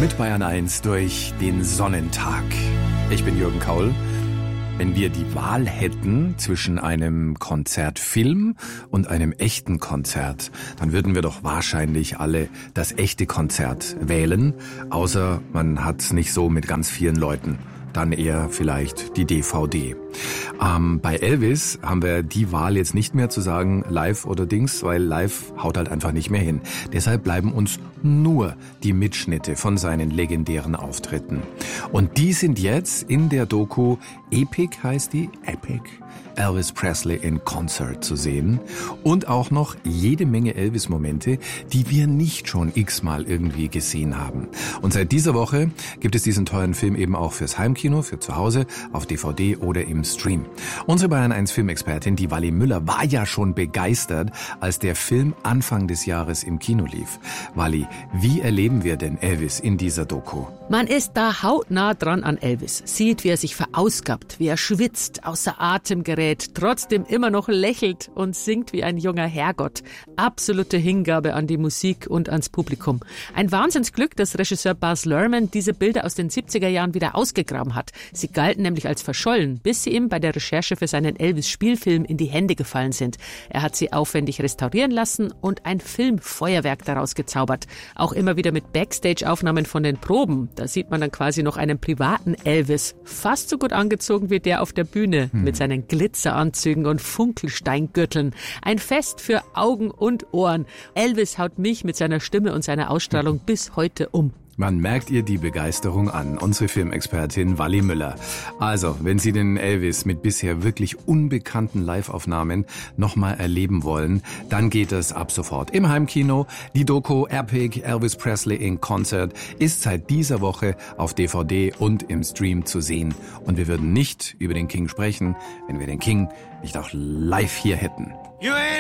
Mit Bayern 1 durch den Sonnentag. Ich bin Jürgen Kaul. Wenn wir die Wahl hätten zwischen einem Konzertfilm und einem echten Konzert, dann würden wir doch wahrscheinlich alle das echte Konzert wählen, außer man hat's nicht so mit ganz vielen Leuten. Dann eher vielleicht die DVD. Bei Elvis haben wir die Wahl jetzt nicht mehr zu sagen, live oder Dings, weil live haut halt einfach nicht mehr hin. Deshalb bleiben uns nur die Mitschnitte von seinen legendären Auftritten. Und die sind jetzt in der Doku Epic, heißt die? Epic. Elvis Presley in Concert zu sehen und auch noch jede Menge Elvis-Momente, die wir nicht schon x-mal irgendwie gesehen haben. Und seit dieser Woche gibt es diesen teuren Film eben auch fürs Heimkino, für zu Hause, auf DVD oder im Stream. Unsere Bayern 1 Filmexpertin, die Wally Müller, war ja schon begeistert, als der Film Anfang des Jahres im Kino lief. Wally, wie erleben wir denn Elvis in dieser Doku? Man ist da hautnah dran an Elvis, sieht, wie er sich verausgabt, wie er schwitzt, außer Atem gerät, trotzdem immer noch lächelt und singt wie ein junger Herrgott. Absolute Hingabe an die Musik und ans Publikum. Ein Wahnsinnsglück, dass Regisseur Baz Luhrmann diese Bilder aus den 70er Jahren wieder ausgegraben hat. Sie galten nämlich als verschollen, bis sie ihm bei der Recherche für seinen Elvis-Spielfilm in die Hände gefallen sind. Er hat sie aufwendig restaurieren lassen und ein Filmfeuerwerk daraus gezaubert. Auch immer wieder mit Backstage-Aufnahmen von den Proben. Da sieht man dann quasi noch einen privaten Elvis, fast so gut angezogen wie der auf der Bühne, mit seinen Glitzeranzügen und Funkelsteingürteln. Ein Fest für Augen und Ohren. Elvis haut mich mit seiner Stimme und seiner Ausstrahlung bis heute um. Man merkt ihr die Begeisterung an, unsere Filmexpertin Wally Müller. Also, wenn Sie den Elvis mit bisher wirklich unbekannten Live-Aufnahmen nochmal erleben wollen, dann geht es ab sofort im Heimkino. Die Doku Epic Elvis Presley in Concert ist seit dieser Woche auf DVD und im Stream zu sehen. Und wir würden nicht über den King sprechen, wenn wir den King nicht auch live hier hätten.